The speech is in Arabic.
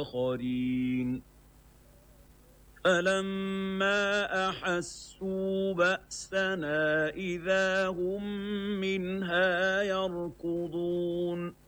آخرين فلما أحسوا بأسنا إذا هم منها يركضون